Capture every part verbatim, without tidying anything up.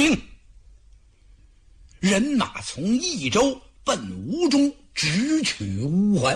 兵。人马从益州奔吴中，直取乌桓。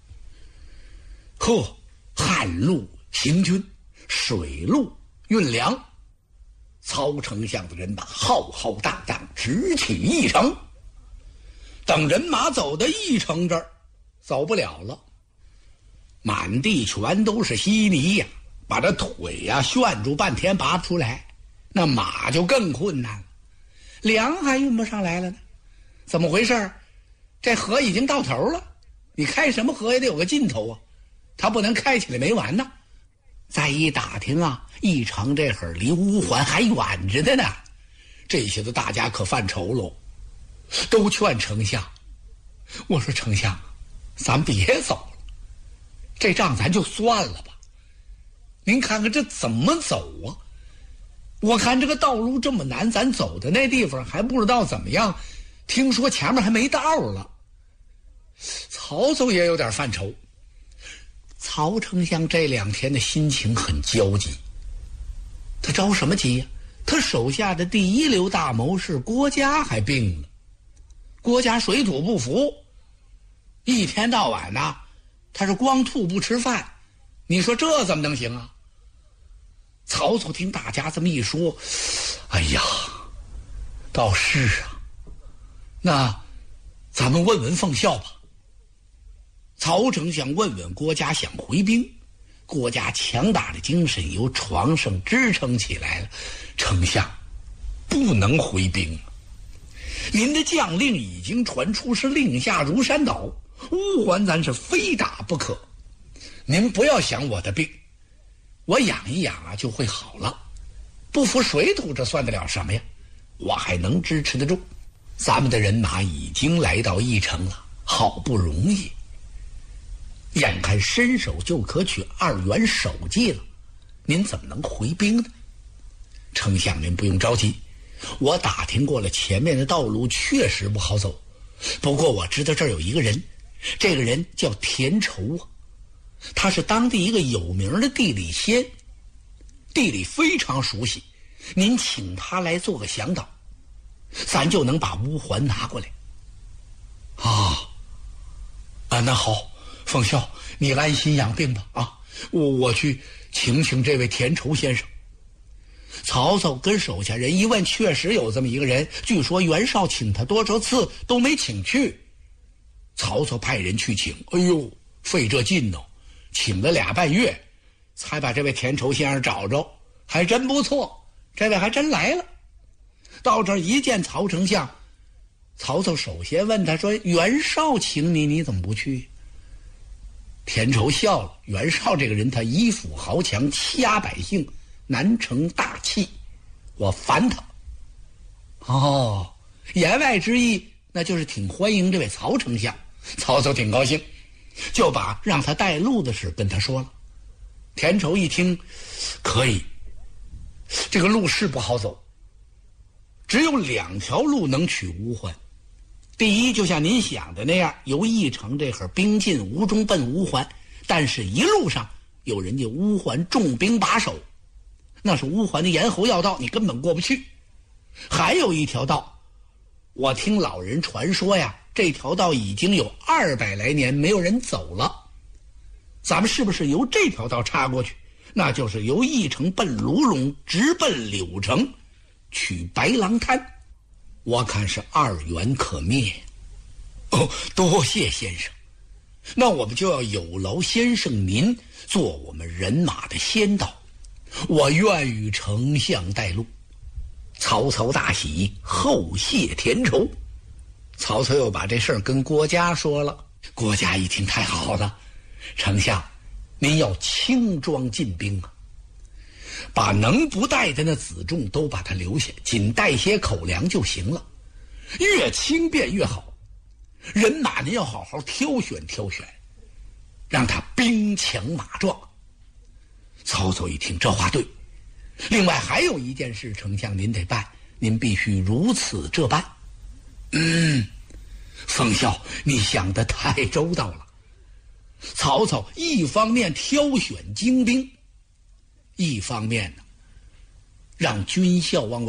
呵，旱路行军，水路运粮，曹丞相的人马浩浩荡荡直取邺城。等人马走到邺城这儿，走不了了，满地全都是稀泥呀，把这腿呀旋住半天拔不出来，那马就更困难了，粮还运不上来了呢。怎么回事？这河已经到头了，你开什么河也得有个尽头啊，它不能开起来没完呢。再一打听啊，邺城这会儿离乌桓还远着的呢，这些子大家可犯愁喽，都劝丞相。我说丞相，咱别走了，这仗咱就算了吧。您看看这怎么走啊？我看这个道路这么难，咱走的那地方还不知道怎么样，听说前面还没道了。曹操也有点犯愁。曹丞相这两天的心情很焦急，他着什么急呀？他手下的第一流大谋士郭嘉还病了，郭嘉水土不服，一天到晚呢，他是光吐不吃饭，你说这怎么能行啊？曹操听大家这么一说，哎呀，倒是啊，那咱们问问奉孝吧。曹丞相问问郭嘉想回兵，郭嘉强大的精神由床上支撑起来了。丞相，不能回兵啊！您的将令已经传出，是令下如山倒，乌桓咱是非打不可。您不要想我的病，我养一养啊就会好了。不服水土，这算得了什么呀？我还能支持得住。咱们的人马已经来到邺城了，好不容易，眼看伸手就可取二原首级了，您怎么能回兵呢？丞相您不用着急，我打听过了，前面的道路确实不好走，不过我知道这儿有一个人，这个人叫田畴啊，他是当地一个有名的地理仙，地理非常熟悉，您请他来做个向导，咱就能把乌桓拿过来。啊啊，那好，奉孝，你安心养病吧。啊，我我去请请这位田畴先生。曹操跟手下人一问，确实有这么一个人，据说袁绍请他多少次都没请去。曹操派人去请，哎呦，费这劲哦，请了俩半月，才把这位田畴先生找着，还真不错，这位还真来了。到这儿一见曹丞相，曹操首先问他说：“袁绍请你，你怎么不去？”田畴笑了，袁绍这个人他依附豪强，欺压百姓，难成大器，我烦他。哦，言外之意那就是挺欢迎这位曹丞相。曹操挺高兴，就把让他带路的事跟他说了。田畴一听，可以，这个路是不好走，只有两条路能取乌桓。第一，就像您想的那样，由邺城这会儿兵进吴中奔乌桓，但是一路上有人家乌桓重兵把守，那是乌桓的咽喉要道，你根本过不去。还有一条道，我听老人传说呀，这条道已经有二百来年没有人走了，咱们是不是由这条道插过去？那就是由邺城奔卢龙，直奔柳城，取白狼滩。我看是二袁可灭。哦，多谢先生，那我们就要有劳先生您做我们人马的先导，我愿与丞相带路。曹操大喜，后谢田畴。曹操又把这事儿跟郭嘉说了，郭嘉一听，太好了，丞相您要轻装进兵啊，把能不带的那辎重都把它留下，仅带些口粮就行了，越轻便越好。人马您要好好挑选挑选，让他兵强马壮。曹操一听，这话对。另外还有一件事，丞相您得办，您必须如此这般。嗯，奉孝，你想得太周到了。曹操一方面挑选精兵，一方面呢，让军校往